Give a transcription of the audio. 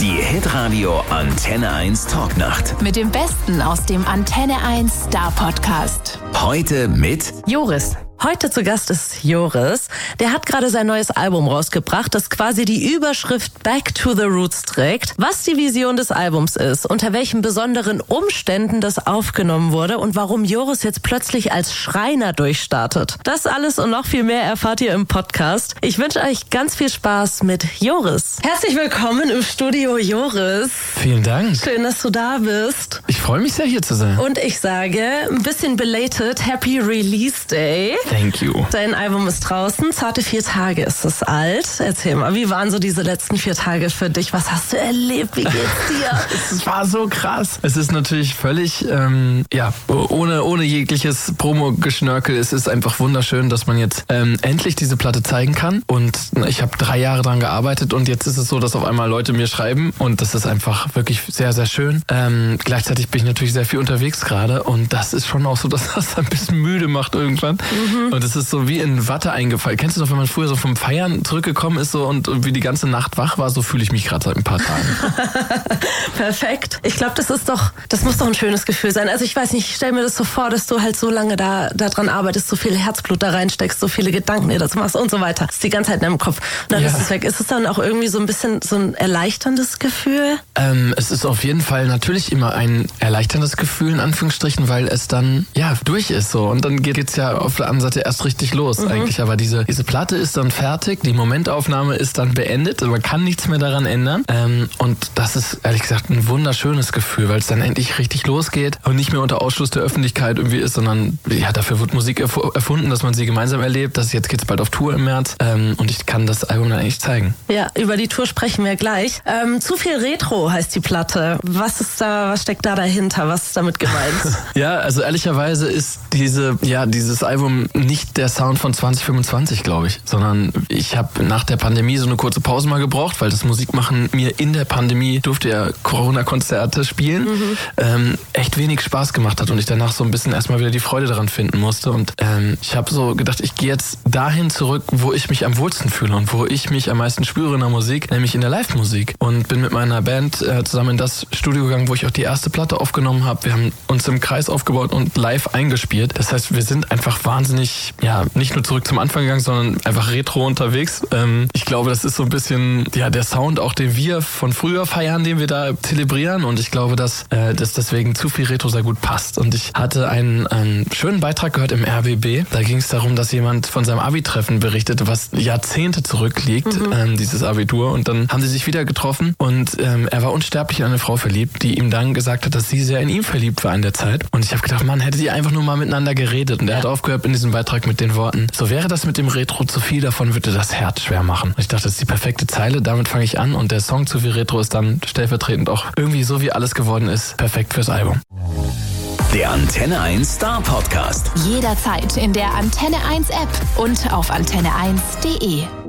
Die Hitradio Antenne 1 Talknacht. Mit dem Besten aus dem Antenne 1 Star Podcast. Heute mit Joris. Heute zu Gast ist Joris. Der hat gerade sein neues Album rausgebracht, das quasi die Überschrift Back to the Roots trägt. Was die Vision des Albums ist, unter welchen besonderen Umständen das aufgenommen wurde und warum Joris jetzt plötzlich als Schreiner durchstartet. Das alles und noch viel mehr erfahrt ihr im Podcast. Ich wünsche euch ganz viel Spaß mit Joris. Herzlich willkommen im Studio, Joris. Vielen Dank. Schön, dass du da bist. Ich freue mich sehr, hier zu sein. Und ich sage, ein bisschen belated, Happy Release Day. Thank you. Dein Album ist draußen, zarte 4 Tage ist es alt. Erzähl mal, wie waren so diese letzten 4 Tage für dich? Was hast du erlebt? Wie geht's dir? Es war so krass. Es ist natürlich völlig, ohne jegliches Promo-Geschnörkel. Es ist einfach wunderschön, dass man jetzt endlich diese Platte zeigen kann. Und ich habe 3 Jahre dran gearbeitet und jetzt ist es so, dass auf einmal Leute mir schreiben und das ist einfach wirklich sehr, sehr schön. Gleichzeitig bin ich natürlich sehr viel unterwegs gerade und das ist schon auch so, dass das ein bisschen müde macht irgendwann. Und es ist so wie in Watte eingefallen. Kennst du noch, wenn man früher so vom Feiern zurückgekommen ist so und wie die ganze Nacht wach war, so fühle ich mich gerade seit ein paar Tagen. Perfekt. Ich glaube, das muss doch ein schönes Gefühl sein. Also ich weiß nicht, ich stelle mir das so vor, dass du halt so lange da dran arbeitest, so viel Herzblut da reinsteckst, so viele Gedanken dir dazu machst und so weiter. Das ist die ganze Zeit in deinem Kopf. Und dann ist es weg. Ist es dann auch irgendwie so ein bisschen so ein erleichterndes Gefühl? Es ist auf jeden Fall natürlich immer ein erleichterndes Gefühl, in Anführungsstrichen, weil es dann, durch ist so. Und dann geht's ja auf der anderen Seite erst richtig los eigentlich. Aber diese Platte ist dann fertig, die Momentaufnahme ist dann beendet, man kann nichts mehr daran ändern. Und das ist ehrlich gesagt ein wunderschönes Gefühl, weil es dann endlich richtig losgeht und nicht mehr unter Ausschluss der Öffentlichkeit irgendwie ist, sondern dafür wird Musik erfunden, dass man sie gemeinsam erlebt. Jetzt geht's bald auf Tour im März und ich kann das Album dann eigentlich zeigen. Ja, über die Tour sprechen wir gleich. Zu viel Retro heißt die Platte. Was steckt da dahinter? Was ist damit gemeint? Ja, also ehrlicherweise ist dieses Album nicht der Sound von 2025, glaube ich, sondern ich habe nach der Pandemie so eine kurze Pause mal gebraucht, weil das Musikmachen mir in der Pandemie durfte ja Corona-Konzerte spielen, echt wenig Spaß gemacht hat und ich danach so ein bisschen erstmal wieder die Freude daran finden musste und ich habe so gedacht, ich gehe jetzt dahin zurück, wo ich mich am wohlsten fühle und wo ich mich am meisten spüre in der Musik, nämlich in der Live-Musik und bin mit meiner Band zusammen in das Studio gegangen, wo ich auch die erste Platte aufgenommen habe. Wir haben uns im Kreis aufgebaut und live eingespielt. Das heißt, wir sind einfach wahnsinnig, nicht nur zurück zum Anfang gegangen, sondern einfach retro unterwegs. Ich glaube, das ist so ein bisschen der Sound, auch den wir von früher feiern, den wir da zelebrieren und ich glaube, dass deswegen zu viel Retro sehr gut passt. Und ich hatte einen schönen Beitrag gehört im RBB. Da ging es darum, dass jemand von seinem Abi-Treffen berichtete, was Jahrzehnte zurückliegt, dieses Abitur. Und dann haben sie sich wieder getroffen und er war unsterblich in eine Frau verliebt, die ihm dann gesagt hat, dass sie sehr in ihn verliebt war in der Zeit. Und ich habe gedacht, Mann, hättet ihr einfach nur mal miteinander geredet. Und er hat aufgehört in diesem Beitrag mit den Worten, so wäre das mit dem Retro zu viel, davon würde das Herz schwer machen. Und ich dachte, das ist die perfekte Zeile, damit fange ich an und der Song Zu viel Retro ist dann stellvertretend auch irgendwie so, wie alles geworden ist, perfekt fürs Album. der Antenne 1 Star Podcast. Jederzeit in der Antenne 1 App und auf antenne1.de.